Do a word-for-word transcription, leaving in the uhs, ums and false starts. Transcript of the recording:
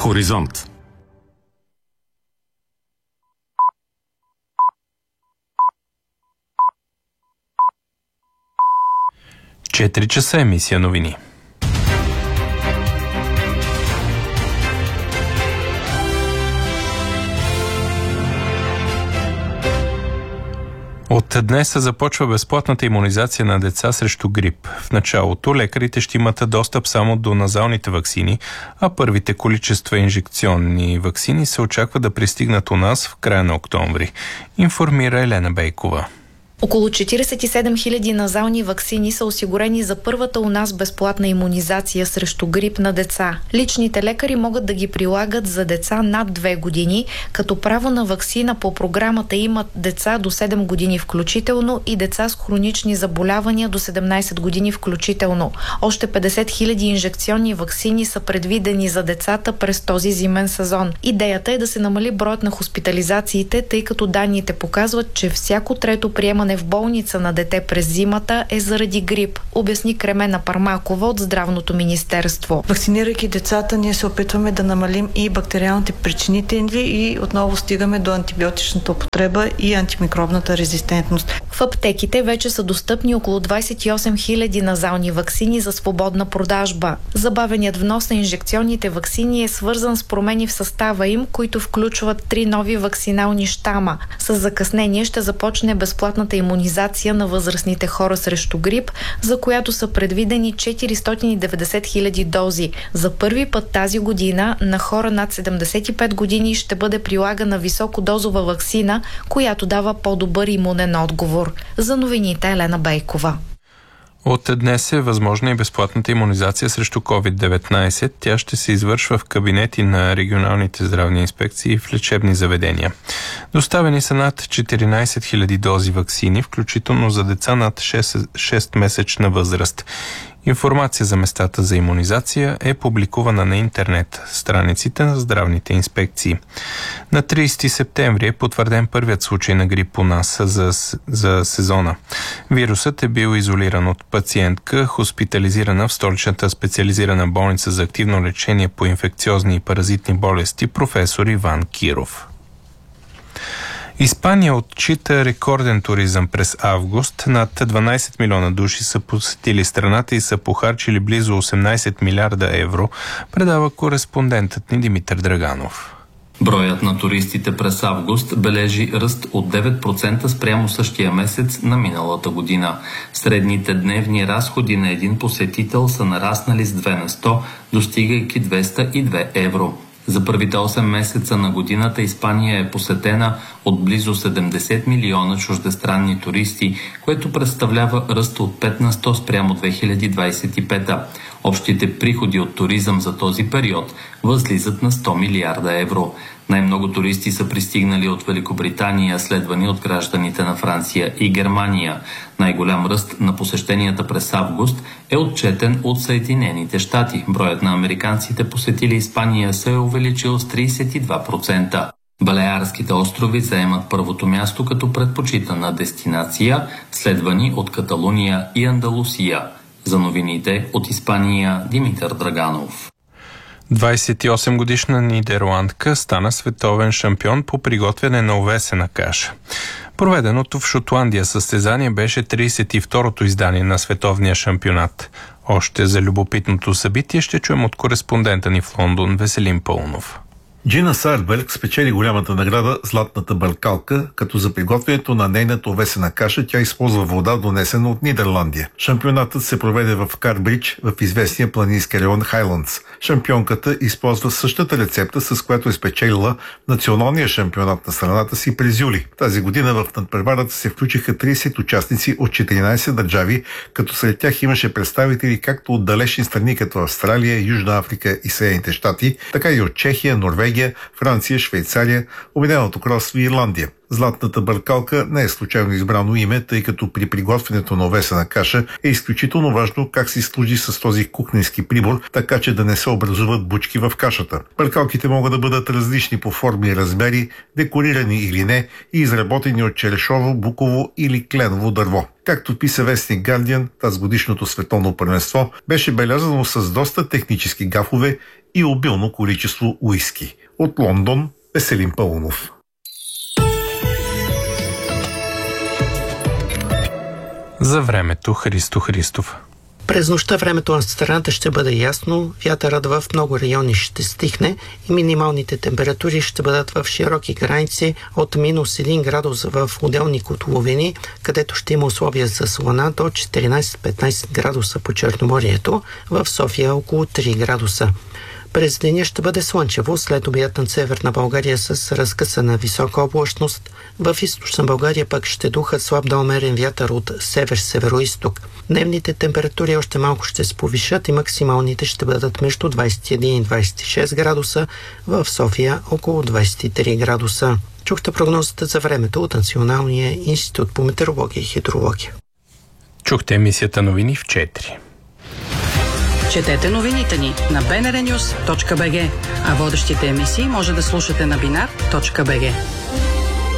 Хоризонт. четири часа емисия новини. От днес се започва безплатната имунизация на деца срещу грип. В началото лекарите ще имат достъп само до назалните ваксини, а първите количества инжекционни ваксини се очаква да пристигнат у нас в края на октомври, информира Елена Бейкова. Около четиридесет и седем хиляди назални ваксини са осигурени за първата у нас безплатна имунизация срещу грип на деца. Личните лекари могат да ги прилагат за деца над две години, като право на ваксина по програмата имат деца до седем години включително и деца с хронични заболявания до седемнадесет години включително. Още петдесет хиляди инжекционни ваксини са предвидени за децата през този зимен сезон. Идеята е да се намали броят на хоспитализациите, тъй като данните показват, че всяко трето приемане в болница на дете през зимата е заради грип, обясни Кремена Пармакова от Здравното министерство. Вакцинирайки децата, ние се опитваме да намалим и бактериалните причинители и отново стигаме до антибиотичната употреба и антимикробната резистентност. В аптеките вече са достъпни около двадесет и осем хиляди назални ваксини за свободна продажба. Забавеният внос на инжекционните ваксини е свързан с промени в състава им, които включват три нови ваксинални щама. С закъснение ще започне безплатната имунизация на възрастните хора срещу грип, за която са предвидени четиристотин и деветдесет хиляди дози. За първи път тази година на хора над седемдесет и пет години ще бъде прилагана високодозова ваксина, която дава по-добър имунен отговор. За новините Елена Бейкова. От днес е възможна и безплатната имунизация срещу ковид деветнадесет. Тя ще се извършва в кабинети на регионалните здравни инспекции и в лечебни заведения. Доставени са над четиринадесет хиляди дози ваксини, включително за деца над шест-месечна възраст. Информация за местата за имунизация е публикувана на интернет страниците на здравните инспекции. На тридесети септември е потвърден първият случай на грип у нас за, за сезона. Вирусът е бил изолиран от пациентка, хоспитализирана в столичната специализирана болница за активно лечение по инфекциозни и паразитни болести професор Иван Киров. Испания отчита рекорден туризъм през август. Над дванадесет милиона души са посетили страната и са похарчили близо осемнадесет милиарда евро, предава кореспондентът ни Димитър Драганов. Броят на туристите през август бележи ръст от девет процента спрямо същия месец на миналата година. Средните дневни разходи на един посетител са нараснали с две на сто, достигайки двеста и две евро. За първите осем месеца на годината Испания е посетена от близо седемдесет милиона чуждестранни туристи, което представлява ръст от пет на сто спрямо две хиляди двадесет и пета. Общите приходи от туризъм за този период възлизат на сто милиарда евро. Най-много туристи са пристигнали от Великобритания, следвани от гражданите на Франция и Германия. Най-голям ръст на посещенията през август е отчетен от Съединените щати. Броят на американците посетили Испания се е увеличил с тридесет и два процента. Балеарските острови заемат първото място като предпочитана дестинация, следвани от Каталуния и Андалусия. За новините от Испания Димитър Драганов. двадесет и осем годишна нидерландка стана световен шампион по приготвяне на овесена каша. Проведеното в Шотландия състезание беше тридесет и второто издание на световния шампионат. Още за любопитното събитие ще чуем от кореспондента ни в Лондон Веселин Пълнов. Джина Сардберг спечели голямата награда Златната бъркалка, като за приготвянето на нейната овесена каша тя използва вода, донесена от Нидерландия. Шампионатът се проведе в Карбридж, в известния планински район Хайландс. Шампионката използва същата рецепта, с която е спечелила националния шампионат на страната си през юли. Тази година в надпреварата се включиха тридесет участници от четиринадесет държави, като сред тях имаше представители както от далечни страни като Австралия, Южна Африка и Съединените щати, така и от Чехия, Норвегия, Франция, Швейцария, Обединеното кралство и Ирландия. Златната бъркалка не е случайно избрано име, тъй като при приготвянето на овесена каша е изключително важно как се служи с този кухненски прибор, така че да не се образуват бучки в кашата. Бъркалките могат да бъдат различни по форми и размери, декорирани или не и изработени от черешово, буково или кленово дърво. Както писа вестник Guardian, тазгодишното световно първенство беше белязано с доста технически гафове и обилно количество уиски. От Лондон, Веселин Паунов. За времето Христо Христов. През нощта времето на страната ще бъде ясно, вятърът в много райони ще стихне и минималните температури ще бъдат в широки граници от минус един градус в отделни котловини, където ще има условия за слана до четиринайсет-петнайсет градуса по Черноморието, в София около три градуса. През деня ще бъде слънчево, след обяд над Северна България с разкъсана висока облачност. В Източна България пък ще духат слаб до умерен вятър от север-североизток. Дневните температури още малко ще се повишат и максималните ще бъдат между двайсет и един и двайсет и шест градуса, в София около двайсет и три градуса. Чухте прогнозата за времето от Националния институт по метеорология и хидрология. Чухте емисията новини в четири. Четете новините ни на би ен ар нюс точка би джи, а водещите емисии може да слушате на бинар точка би джи.